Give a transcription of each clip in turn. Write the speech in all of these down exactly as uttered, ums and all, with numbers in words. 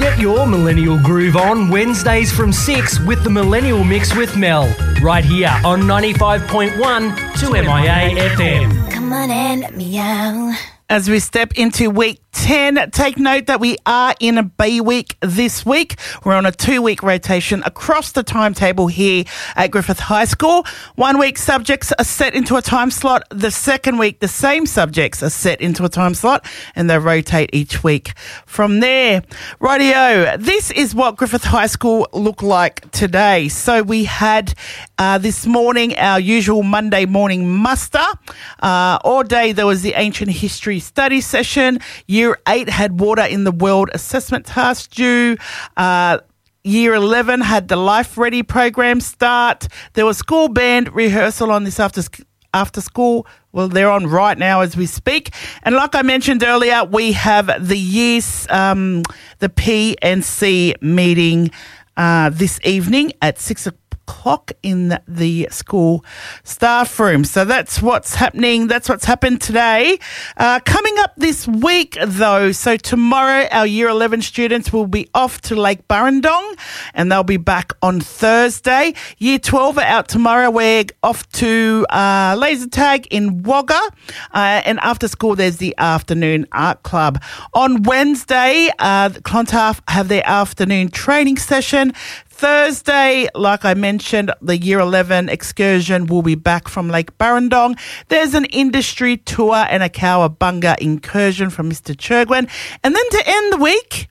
Get your millennial groove on Wednesdays from six with the Millennial Mix with Mel, right here on ninety-five point one to M I A F M. Come on and let me out. As we step into week ten, take note that we are in a B week this week. We're on a two-week rotation across the timetable here at Griffith High School. One week subjects are set into a time slot. The second week, the same subjects are set into a time slot and they rotate each week from there. Rightio, this is what Griffith High School looked like today. So we had uh, this morning our usual Monday morning muster. Uh, all day there was the ancient history study session. Year eight had water in the world assessment task due. Uh, year eleven had the Life Ready program start. There was school band rehearsal on this after after school. Well, they're on right now as we speak. And like I mentioned earlier, we have the years, um, the P and C meeting uh, this evening at six o'clock. Clock in the school staff room. So that's what's happening. That's what's happened today. Uh, coming up this week, though, so tomorrow our Year eleven students will be off to Lake Burrendong and they'll be back on Thursday. Year twelve are out tomorrow. We're off to uh, laser tag in Wagga. Uh, and after school, there's the afternoon art club. On Wednesday, uh, the Clontarf have their afternoon training session. Thursday, like I mentioned, the Year eleven excursion will be back from Lake Burrendong. There's an industry tour and a cowabunga incursion from Mister Churgwin. And then to end the week,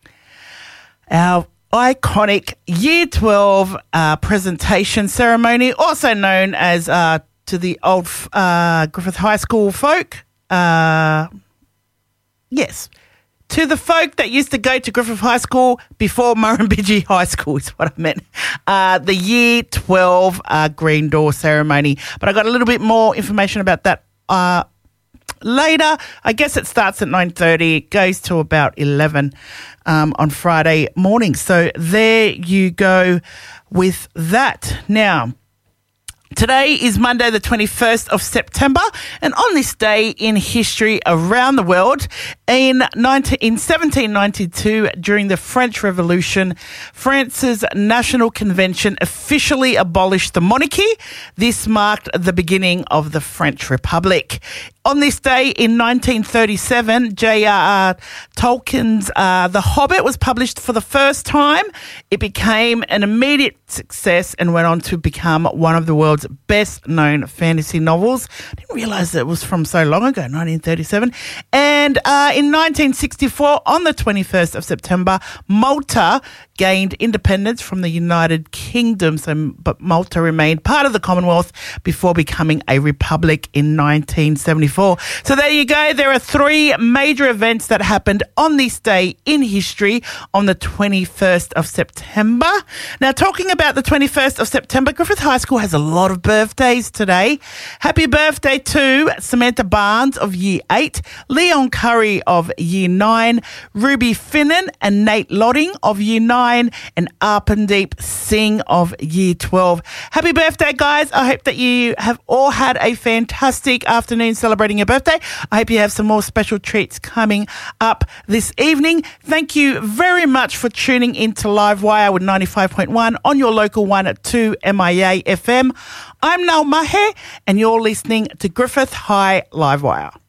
our iconic Year twelve uh, presentation ceremony, also known as uh, to the old uh, Griffith High School folk. Uh, yes. To the folk that used to go to Griffith High School before Murrumbidgee High School is what I meant. Uh, the Year twelve uh, Green Door ceremony. But I got a little bit more information about that uh, later. I guess it starts at nine thirty. It goes to about eleven um, on Friday morning. So there you go with that. Now, today is Monday the twenty-first of September, and on this day in history around the world, in, nineteen, in seventeen ninety-two, during the French Revolution, France's National Convention officially abolished the monarchy. This marked the beginning of the French Republic. On this day in nineteen thirty-seven, J R R Tolkien's uh, The Hobbit was published for the first time. It became an immediate success and went on to become one of the world's best-known fantasy novels. I didn't realise that it was from so long ago, nineteen thirty-seven. And uh, in nineteen sixty-four, on the twenty-first of September, Malta gained independence from the United Kingdom, so, but Malta remained part of the Commonwealth before becoming a republic in nineteen seventy-four. So there you go. There are three major events that happened on this day in history on the twenty-first of September. Now, talking about the twenty-first of September, Griffith High School has a lot of birthdays today. Happy birthday to Samantha Barnes of Year eight, Leon Curry of Year nine, Ruby Finnan and Nate Lotting of Year nine, and Arpandeep Singh of Year twelve. Happy birthday, guys. I hope that you have all had a fantastic afternoon celebrating your birthday. I hope you have some more special treats coming up this evening. Thank you very much for tuning in to Livewire with ninety-five point one on your local one at two M I A F M. I'm Nal Mahe and you're listening to Griffith High Livewire.